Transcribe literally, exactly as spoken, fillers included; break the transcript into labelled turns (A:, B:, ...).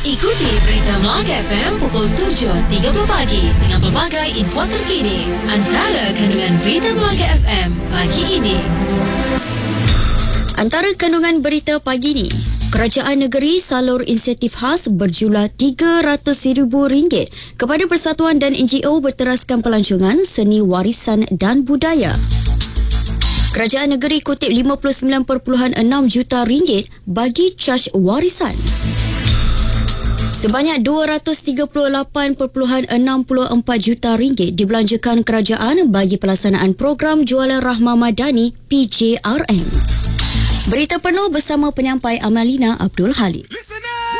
A: Ikuti Berita Melaka F M pukul tujuh tiga puluh pagi dengan pelbagai info terkini antara kandungan Berita Melaka F M pagi ini.
B: Antara kandungan berita pagi ini, kerajaan negeri salur insentif khas berjumlah tiga ratus ribu ringgit kepada persatuan dan N G O berteraskan pelancongan seni warisan dan budaya. Kerajaan negeri kutip lima puluh sembilan perpuluhan enam juta ringgit bagi caj warisan. Sebanyak dua ratus tiga puluh lapan perpuluhan enam empat juta ringgit dibelanjakan kerajaan bagi pelaksanaan program Jualan Rahmah Madani P J R M. Berita penuh bersama penyampai Amalina Abdul Halid.